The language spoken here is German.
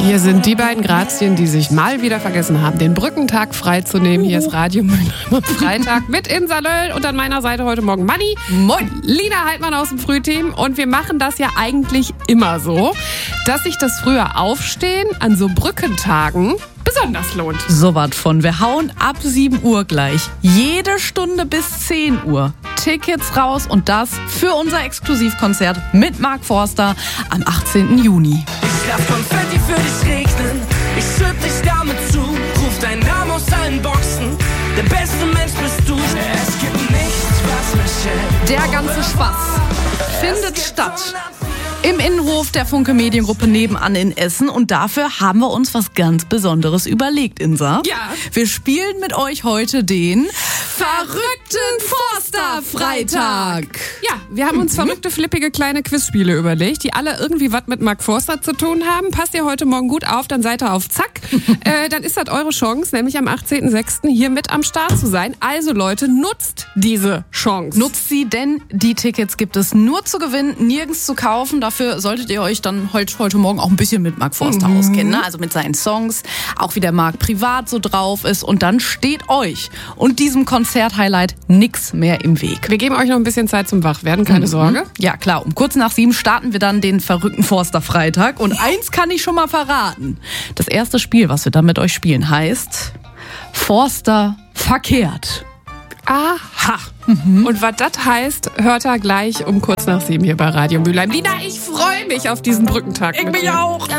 Hier sind die beiden Grazien, die sich mal wieder vergessen haben, den Brückentag freizunehmen. Hier ist Radio Mülheim am Freitag mit Insa Löll und an meiner Seite heute Morgen Manni. Moin. Lina Heidmann aus dem Frühteam. Und wir machen das ja eigentlich immer so, dass sich das frühe Aufstehen an so Brückentagen besonders lohnt. So was von. Wir hauen ab 7 Uhr gleich. Jede Stunde bis 10 Uhr. Tickets raus und das für unser Exklusivkonzert mit Mark Forster am 18. Juni. Ich lass Konfetti für dich regnen, ich schütt dich damit zu, ruf deinen Namen aus allen Boxen, der beste Mensch bist du. Es gibt nichts, was mich hält. Der ganze Spaß findet statt im Innenhof der Funke Mediengruppe nebenan in Essen und dafür haben wir uns was ganz Besonderes überlegt, Insa. Ja. Wir spielen mit euch heute den verrückten Forster-Freitag. Ja, wir haben uns verrückte, flippige kleine Quizspiele überlegt, die alle irgendwie was mit Mark Forster zu tun haben. Passt ihr heute Morgen gut auf, dann seid ihr auf Zack. Dann ist das eure Chance, nämlich am 18.06. hier mit am Start zu sein. Also Leute, nutzt diese Chance. Nutzt sie, denn die Tickets gibt es nur zu gewinnen, nirgends zu kaufen. Dafür solltet ihr euch dann heute Morgen auch ein bisschen mit Mark Forster auskennen, ne? Also mit seinen Songs, auch wie der Mark privat so drauf ist. Und dann steht euch und diesem Konzert-Highlight nix mehr im Weg. Wir geben euch noch ein bisschen Zeit zum Wachwerden, keine Sorge. Ja klar, um kurz nach 7 starten wir dann den verrückten Forster-Freitag. Und eins kann ich schon mal verraten. Das erste Spiel, was wir dann mit euch spielen, heißt Forster verkehrt. Aha. Und was das heißt, hört ihr gleich um kurz nach 7 hier bei Radio Mülheim. Lina, ich freue mich auf diesen Brückentag. Ich mich auch.